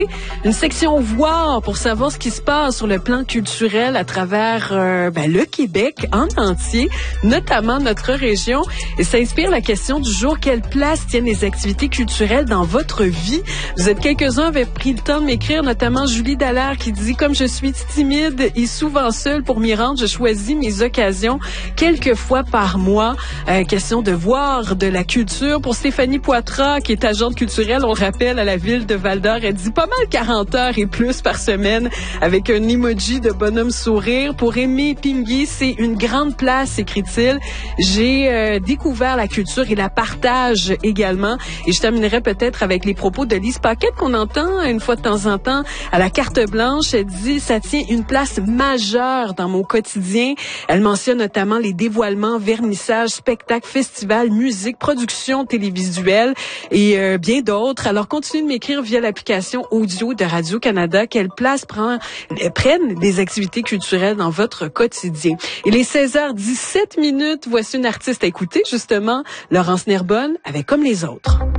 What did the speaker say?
Une section voir pour savoir ce qui se passe sur le plan culturel à travers le Québec en entier, notamment notre région. Et ça inspire la question du jour: quelle place tiennent les activités culturelles dans votre vie? Vous êtes quelques-uns avaient pris le temps de m'écrire, notamment Julie Dallaire qui dit: comme je suis timide et souvent seule pour m'y rendre, je choisis mes occasions quelques fois par mois. Question de voir de la culture. Pour Stéphanie Poitras, qui est agente culturelle, on le rappelle, à la ville de Val-d'Or, elle dit pas mal 40 heures et plus par semaine avec un emoji de bonhomme sourire. Pour Aimé Pingui, c'est une grande place, écrit-il. J'ai découvert la culture et la partage également. Et je terminerai peut-être avec les propos de Lise Paquette qu'on entend une fois de temps en temps à la carte blanche. Elle dit: ça tient une place majeure dans mon quotidien. Elle mentionne notamment les dévoilements, vernissages, spectacles, festivals, musique, production télévisuelle et bien d'autres. Alors continuez de m'écrire via l'application audio de Radio-Canada quelle place prennent les activités culturelles dans votre quotidien. Il est 16h17. Voici une artiste à écouter, justement, Laurence Nerbonne avec Comme les autres.